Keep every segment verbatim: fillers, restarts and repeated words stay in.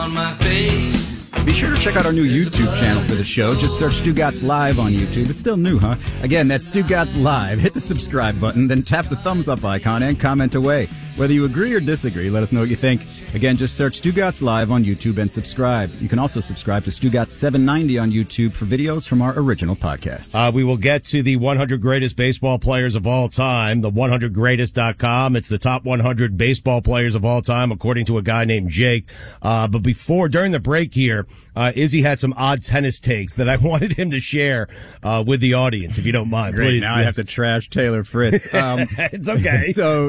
on my face. Be sure to check out our new YouTube channel for the show. Just search Stugatz Live on YouTube. It's still new, huh? Again, that's Stugatz Live. Hit the subscribe button, then tap the thumbs up icon and comment away. Whether you agree or disagree, let us know what you think. Again, just search Stugatz Live on YouTube and subscribe. You can also subscribe to Stugatz seven ninety on YouTube for videos from our original podcast. Uh, we will get to the one hundred greatest baseball players of all time, the one hundred greatest dot com. It's the top one hundred baseball players of all time, according to a guy named Jake. Uh, but before, during the break here, uh, Izzy had some odd tennis takes that I wanted him to share uh, with the audience, if you don't mind. Great, Please. now yes. I have to trash Taylor Fritz. Um, it's okay. So,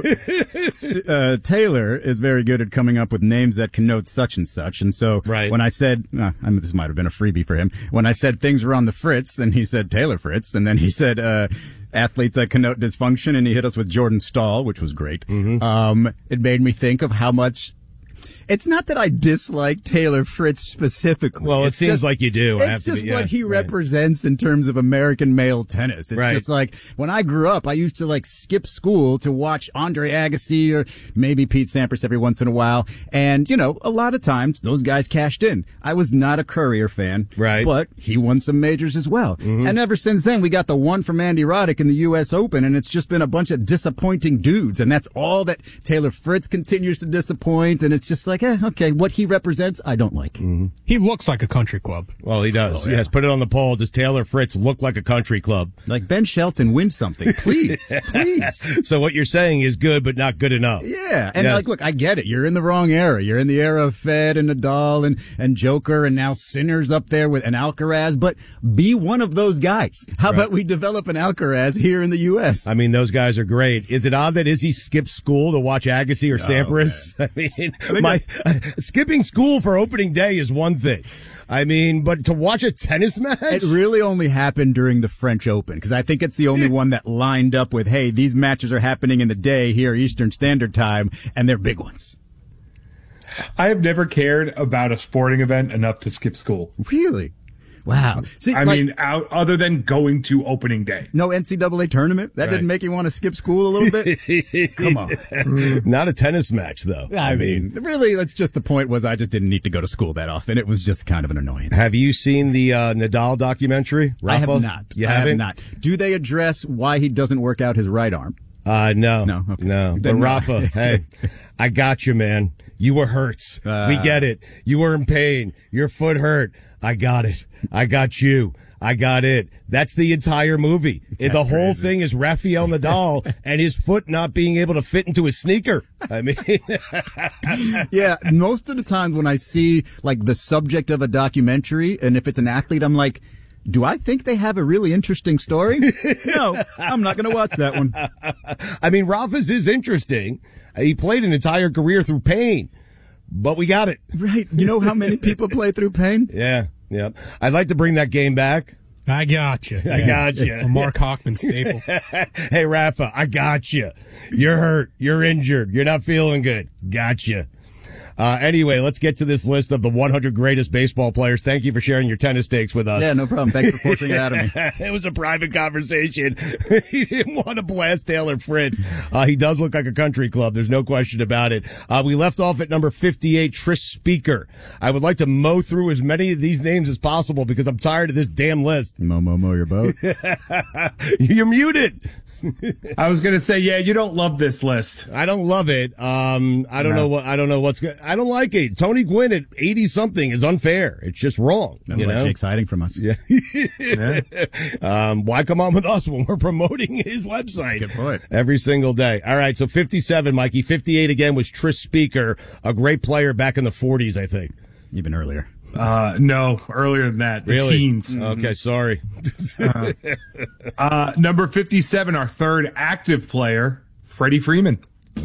uh, Taylor is very good at coming up with names that connote such and such. And so right. when I said, uh, I mean, this might have been a freebie for him, when I said things were on the Fritz, and he said Taylor Fritz, and then he said, uh, athletes that connote dysfunction, and he hit us with Jordan Stahl, which was great. Mm-hmm. Um, it made me think of how much. It's not that I dislike Taylor Fritz specifically. Well, it it's seems just, like you do. It's just be, yeah, what he right. represents in terms of American male tennis. It's right. just like when I grew up, I used to like skip school to watch Andre Agassi or maybe Pete Sampras every once in a while. And, you know, a lot of times those guys cashed in. I was not a Courier fan, right. but he won some majors as well. Mm-hmm. And ever since then, we got the one from Andy Roddick in the U S Open, and it's just been a bunch of disappointing dudes. And that's all that Taylor Fritz continues to disappoint. And it's just like, eh, okay, what he represents, I don't like. Mm-hmm. He looks like a country club. Well, he does. Oh, yeah. Yes, put it on the poll. Does Taylor Fritz look like a country club? Like Ben Shelton, win something, please, please. So what you're saying is good, but not good enough. Yeah, and yes. like, look, I get it. You're in the wrong era. You're in the era of Fed and Nadal and and Joker, and now Sinner's up there with an Alcaraz. But be one of those guys. How right. about we develop an Alcaraz here in the U S? I mean, those guys are great. Is it odd that Izzy skipped school to watch Agassi or oh, Sampras? Man. I mean, I my uh, skipping school for opening day is one thing. I mean, but to watch a tennis match? It really only happened during the French Open, because I think it's the only one that lined up with, hey, these matches are happening in the day here, Eastern Standard Time, and they're big ones. I have never cared about a sporting event enough to skip school. Really? Wow. See, I like, mean, out, other than going to opening day. No N C double A tournament? That right. didn't make you want to skip school a little bit? Come on. Not a tennis match, though. I, I mean, mean, really, that's just the point was I just didn't need to go to school that often. It was just kind of an annoyance. Have you seen the uh, Nadal documentary, Rafa? I have not. You I haven't? have not. Do they address why he doesn't work out his right arm? Uh, no. No. Okay. No. But Rafa, hey, I got you, man. You were hurt. Uh, we get it. You were in pain. Your foot hurt. I got it. I got you. I got it. That's the entire movie. That's the whole crazy. Thing is Rafael Nadal and his foot not being able to fit into his sneaker. I mean, yeah, most of the times when I see like the subject of a documentary, and if it's an athlete, I'm like, do I think they have a really interesting story? No, I'm not going to watch that one. I mean, Rafa's is interesting. He played an entire career through pain, but we got it. Right. You know how many people play through pain? Yeah. Yeah. I'd like to bring that game back. I got you. I got you. A Mark Hockman staple. Hey, Rafa, I got you. You're hurt. You're injured. You're not feeling good. Got you. Uh, anyway, let's get to this list of the one hundred greatest baseball players. Thank you for sharing your tennis takes with us. Yeah, no problem. Thanks for forcing it out of me. It was a private conversation. He didn't want to blast Taylor Fritz. Uh, he does look like a country club. There's no question about it. Uh, we left off at number fifty-eight, Tris Speaker. I would like to mow through as many of these names as possible because I'm tired of this damn list. Mow, mow, mow your boat. You're muted. I was gonna say, yeah, you don't love this list. I don't love it. Um, I don't no. know what I don't know what's good. I don't like it. Tony Gwynn at eighty something is unfair. It's just wrong. That's you why know? Jake's hiding from us. Yeah. yeah. Um, why come on with us when we're promoting his website? That's a good point. Every single day. All right. So fifty-seven, Mikey. fifty-eight again was Tris Speaker, a great player back in the forties, I think. Even earlier. Uh, no, earlier than that. The really? Teens. Okay, sorry. uh, uh, number fifty-seven, our third active player, Freddie Freeman.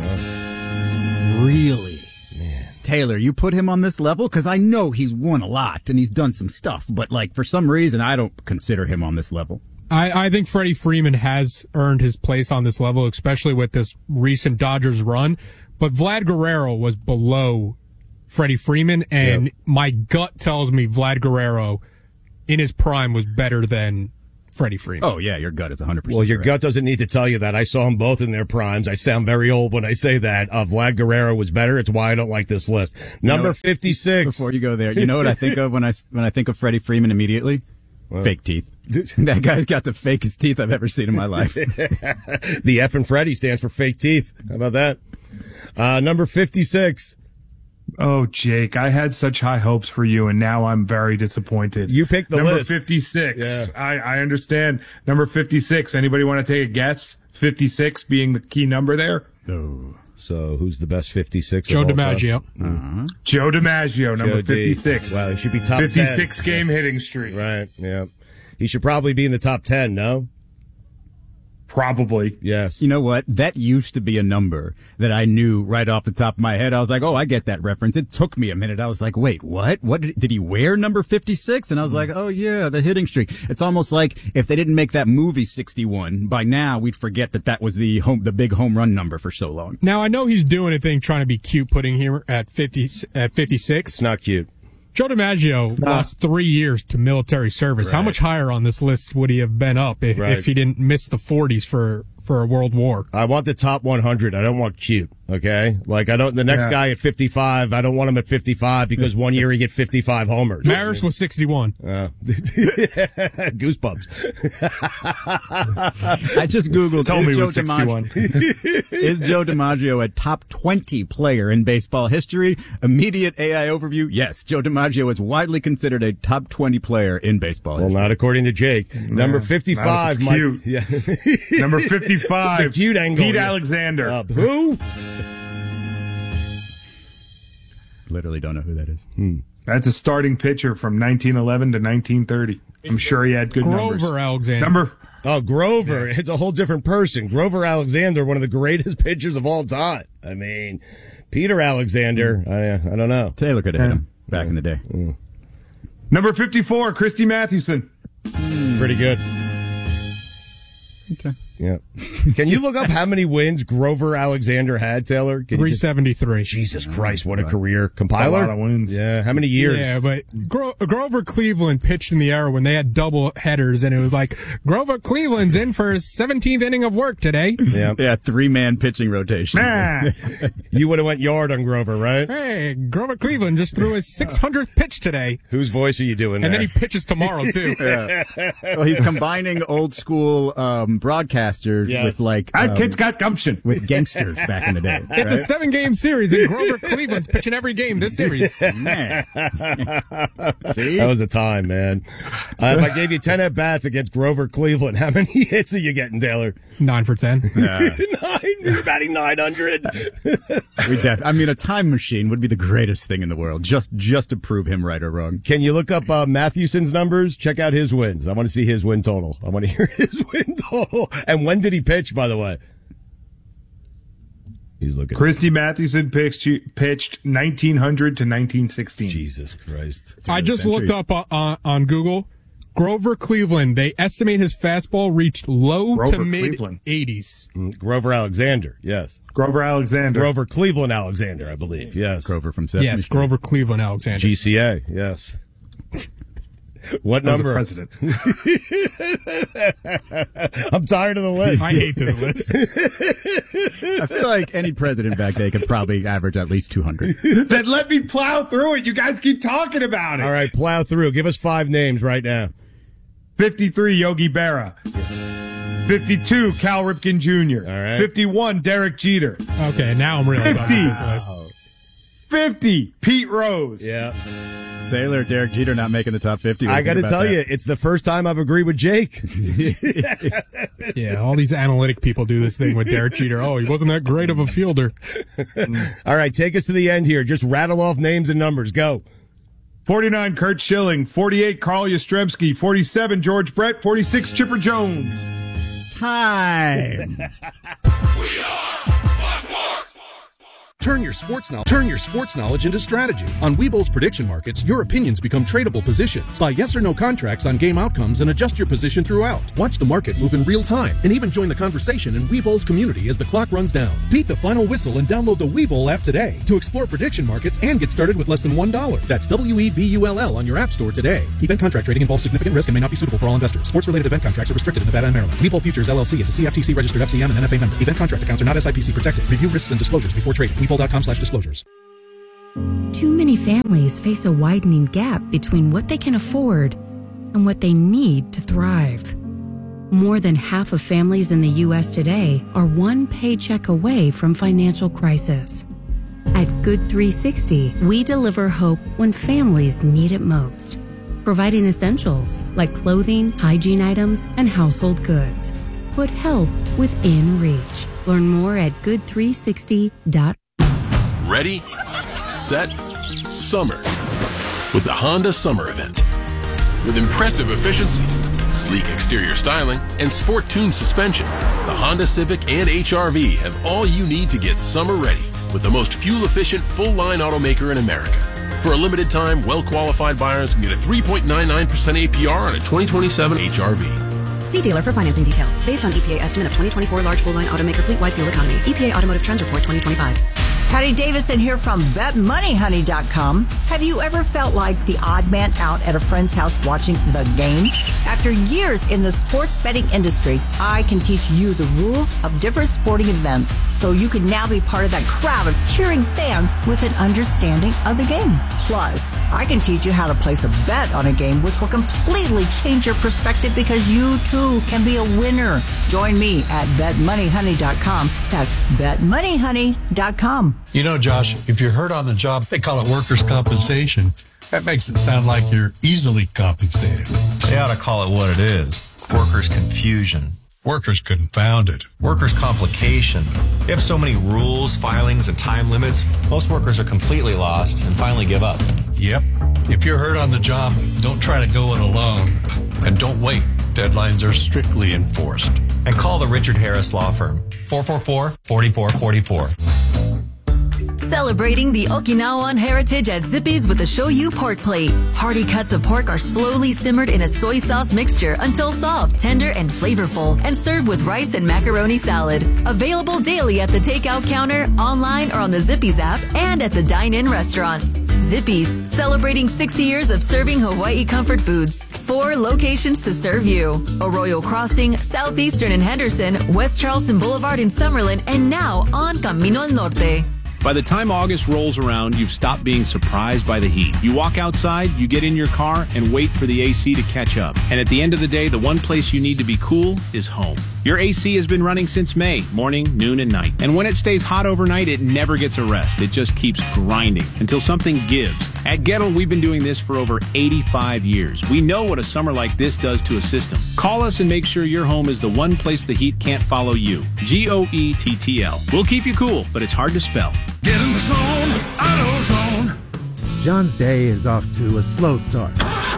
Oh. Really? Man. Taylor, you put him on this level? Because I know he's won a lot and he's done some stuff, but like for some reason I don't consider him on this level. I, I think Freddie Freeman has earned his place on this level, especially with this recent Dodgers run. But Vlad Guerrero was below Freddie Freeman, and yep. my gut tells me Vlad Guerrero in his prime was better than Freddie Freeman. Oh, yeah, your gut is one hundred percent Well, your correct. gut doesn't need to tell you that. I saw them both in their primes. I sound very old when I say that. Uh, Vlad Guerrero was better. It's why I don't like this list. Number know, fifty-six. Before you go there, you know what I think of when I, when I think of Freddie Freeman immediately? Well, fake teeth. That guy's got the fakest teeth I've ever seen in my life. The F in Freddie stands for fake teeth. How about that? Uh, number fifty-six. Oh, Jake, I had such high hopes for you, and now I'm very disappointed. You picked the Number list. fifty-six. Yeah. I, I understand. Number fifty-six. Anybody want to take a guess? fifty-six being the key number there? Oh. So who's the best fifty-six? Joe of all time? DiMaggio. Uh-huh. Joe DiMaggio, number Joe D. fifty-six. Well, he should be top fifty-six ten. game hitting streak. Right, yeah. He should probably be in the top ten, no? Probably. Yes. You know what? That used to be a number that I knew right off the top of my head. I was like, oh, I get that reference. It took me a minute. I was like, wait, what? What did, did he wear number fifty-six? And I was like, oh yeah, the hitting streak. It's almost like if they didn't make that movie sixty-one, by now we'd forget that that was the home, the big home run number for so long. Now I know he's doing a thing trying to be cute, putting here at fifty at fifty-six. It's not cute. Joe DiMaggio lost three years to military service. How Right. much higher on this list would he have been up if, Right. if he didn't miss the forties for, for a world war? I want the top one hundred. I don't want cute. Okay. Like I don't, the next Yeah. guy at fifty-five, I don't want him at fifty-five because one year he get fifty-five homers. Maris was sixty-one. Uh, goosebumps. I just Googled, Told is me it Joe was sixty-one. DiMaggio, is Joe DiMaggio a top twenty player in baseball history? Immediate A I overview. Yes, Joe DiMaggio is widely considered a top twenty player in baseball Well, history. not according to Jake. Number fifty-five. Not Mike- if it's yeah. Number fifty-five. The cute angle, Pete yeah. Alexander. Uh, who? Literally don't know who that is. That's a starting pitcher from nineteen eleven to nineteen thirty. I'm sure he had good numbers. Grover Alexander. Number Oh, Grover. It's a whole different person. Grover Alexander, one of the greatest pitchers of all time. I mean, Peter Alexander, I, I don't know. Taylor could have hit him back in the day. number fifty-four, Christy Mathewson. Pretty good. Okay. Yeah. Can you look up how many wins Grover Alexander had, Taylor? Can you three just- seventy-three. Jesus Christ, what a career. Compiler? A lot of wins. Yeah, how many years? Yeah, but Gro- Grover Cleveland pitched in the era when they had double headers, and it was like, Grover Cleveland's in for his seventeenth inning of work today. Yeah. Yeah, three-man pitching rotation. Ah, You would have went yard on Grover, right? Hey, Grover Cleveland just threw his six hundredth pitch today, Whose voice are you doing and there? then he pitches tomorrow, too. Well, he's combining old school um, broadcasters Yes. with like that um, kid's got gumption. with gangsters back in the day. It's a seven-game series, and Grover Cleveland's pitching every game this series. Man. See? That was a time, man. Uh, if I gave you ten at-bats against Grover Cleveland, how many hits are you getting, Taylor? Nine for ten. Nine. You're batting nine hundred. We def- I mean, a time machine would be the greatest thing in the world, just just to prove him right or wrong. Can you look up uh, Mathewson's numbers? Check out his wins. I want to see his win total. I want to hear his win total. And when did he pitch, by the way? He's looking. Christy Mathewson pitched, pitched nineteen hundred to nineteen sixteen. Jesus Christ. I just looked up uh, uh, on Google. Grover Cleveland, they estimate his fastball reached low Grover to mid Cleveland. eighties. Grover Alexander, yes. Grover Alexander. Grover Cleveland Alexander, I believe, yes. Grover from Sesame Yes, Street. Grover Cleveland Alexander. G C A, yes. What was the number? president. I'm tired of the list. I hate this list. I feel like any president back then could probably average at least two hundred. Then let me plow through it. You guys keep talking about it. All right, plow through. Give us five names right now. fifty-three, Yogi Berra. fifty-two, Cal Ripken Junior All right. fifty-one, Derek Jeter. Okay, now I'm really done fifty. with this list. fifty, Pete Rose. Yeah. Taylor, Derek Jeter not making the top fifty. What I do you got to think tell about you, it's the first time I've agreed with Jake. Yeah, all these analytic people do this thing with Derek Jeter. Oh, he wasn't that great of a fielder. All right, take us to the end here. Just rattle off names and numbers. Go. forty-nine, Kurt Schilling. forty-eight, Carl Yastrzemski. forty-seven, George Brett. forty-six, Chipper Jones. that? Time. We are Turn your sports knowledge, turn your sports knowledge into strategy. On Webull's prediction markets, your opinions become tradable positions. Buy yes or no contracts on game outcomes and adjust your position throughout. Watch the market move in real time and even join the conversation in Webull's community as the clock runs down. Beat the final whistle and download the Webull app today to explore prediction markets and get started with less than one dollar. That's W E B U L L on your app store today. Event contract trading involves significant risk and may not be suitable for all investors. Sports-related event contracts are restricted in Nevada and Maryland. Webull Futures L L C is a C F T C registered F C M and N F A member. Event contract accounts are not S I P C protected. Review risks and disclosures before trading. Webull dot com slash disclosures. Too many families face a widening gap between what they can afford and what they need to thrive. More than half of families in the U S today are one paycheck away from financial crisis. At Good three sixty, we deliver hope when families need it most, providing essentials like clothing, hygiene items, and household goods. Put help within reach. Learn more at good three sixty dot com. Ready, set, summer with the Honda Summer Event. With impressive efficiency, sleek exterior styling, and sport-tuned suspension, the Honda Civic and H R V have all you need to get summer ready with the most fuel-efficient full-line automaker in America. For a limited time, well-qualified buyers can get a three point nine nine percent A P R on a twenty twenty-seven H R V. See dealer for financing details. Based on E P A estimate of twenty twenty-four large full-line automaker fleet-wide fuel economy. E P A Automotive Trends Report twenty twenty-five. Patty Davidson here from bet money honey dot com. Have you ever felt like the odd man out at a friend's house watching the game? After years in the sports betting industry, I can teach you the rules of different sporting events so you can now be part of that crowd of cheering fans with an understanding of the game. Plus, I can teach you how to place a bet on a game which will completely change your perspective because you too can be a winner. Join me at bet money honey dot com. That's bet money honey dot com. You know, Josh, if you're hurt on the job, they call it workers' compensation. That makes it sound like you're easily compensated. They ought to call it what it is. Workers' confusion. Workers confounded. Workers' complication. They have so many rules, filings, and time limits, most workers are completely lost and finally give up. Yep. If you're hurt on the job, don't try to go it alone. And don't wait. Deadlines are strictly enforced. And call the Richard Harris Law Firm. four four four, four four four four. Celebrating the Okinawan heritage at Zippy's with the Shoyu pork plate. Hearty cuts of pork are slowly simmered in a soy sauce mixture until soft, tender, and flavorful, and served with rice and macaroni salad. Available daily at the takeout counter, online, or on the Zippy's app, and at the dine-in restaurant. Zippy's, celebrating sixty years of serving Hawaii comfort foods. Four locations to serve you. Arroyo Crossing, Southeastern in Henderson, West Charleston Boulevard in Summerlin, and now on Camino al Norte. By the time August rolls around, you've stopped being surprised by the heat. You walk outside, you get in your car, and wait for the A C to catch up. And at the end of the day, the one place you need to be cool is home. Your A C has been running since May, morning, noon, and night. And when it stays hot overnight, it never gets a rest. It just keeps grinding until something gives. At Gettle, we've been doing this for over eighty-five years. We know what a summer like this does to a system. Call us and make sure your home is the one place the heat can't follow you. G O E T T L. We'll keep you cool, but it's hard to spell. Get in the zone, AutoZone. John's day is off to a slow start.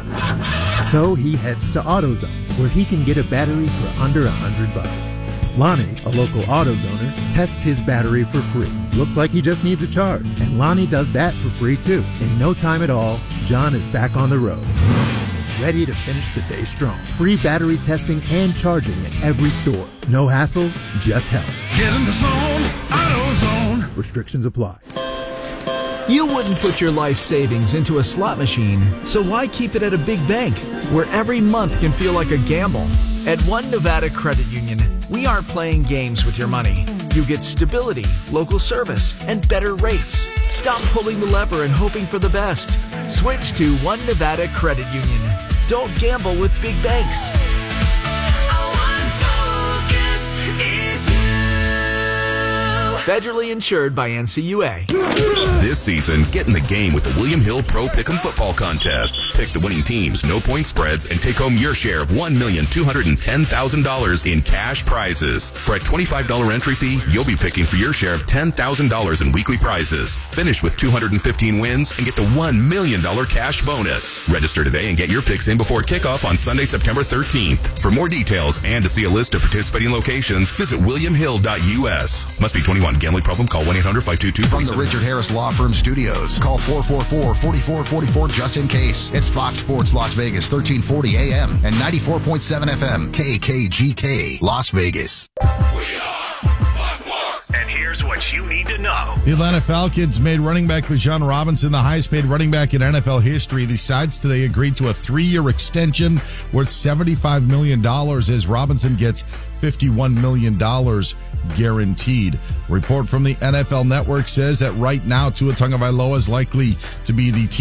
So he heads to AutoZone, where he can get a battery for under a hundred bucks. Lonnie, a local AutoZoner, tests his battery for free. Looks like he just needs a charge. And Lonnie does that for free too. In no time at all, John is back on the road, ready to finish the day strong. Free battery testing and charging at every store. No hassles, just help. Get in the zone, AutoZone. Restrictions apply. You wouldn't put your life savings into a slot machine, so why keep it at a big bank, where every month can feel like a gamble? At One Nevada Credit Union, we aren't playing games with your money. You get stability, local service, and better rates. Stop pulling the lever and hoping for the best. Switch to One Nevada Credit Union. Don't gamble with big banks. Federally insured by N C U A. This season, get in the game with the William Hill Pro Pick'em Football Contest. Pick the winning teams, no point spreads, and take home your share of one million two hundred ten thousand dollars in cash prizes. For a twenty-five dollars entry fee, you'll be picking for your share of ten thousand dollars in weekly prizes. Finish with two hundred fifteen wins and get the one million dollars cash bonus. Register today and get your picks in before kickoff on Sunday, September thirteenth. For more details and to see a list of participating locations, visit william hill dot U S. Must be twenty-one twenty-one. Gambling problem? Call one eight hundred five two two. From the Richard Harris Law Firm Studios, call four four four, four four four four just in case. It's Fox Sports Las Vegas, thirteen forty A M and ninety-four point seven F M, K K G K, Las Vegas. And here's what you need to know. The Atlanta Falcons made running back Bijan Robinson the highest paid running back in N F L history. The sides today agreed to a three-year extension worth seventy-five million dollars as Robinson gets fifty-one million dollars guaranteed. Report from the N F L Network says that right now Tua Tagovailoa is likely to be the team